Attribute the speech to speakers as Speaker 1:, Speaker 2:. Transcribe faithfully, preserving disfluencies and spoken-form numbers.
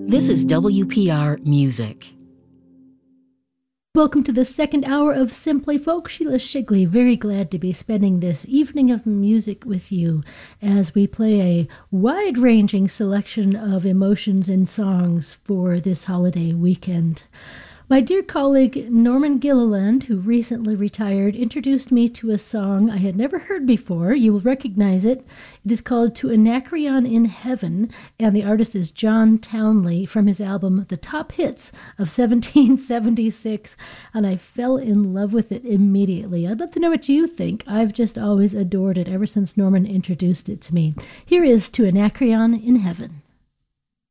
Speaker 1: This is W P R Music.
Speaker 2: Welcome to the second hour of Simply Folk. Sheila Shigley, very glad to be spending this evening of music with you as we play a wide-ranging selection of emotions and songs for this holiday weekend. My dear colleague Norman Gilliland, who recently retired, introduced me to a song I had never heard before. You will recognize it. It is called To Anacreon in Heaven, and the artist is John Townley from his album The Top Hits of seventeen seventy-six, and I fell in love with it immediately. I'd love to know what you think. I've just always adored it ever since Norman introduced it to me. Here is To Anacreon in Heaven.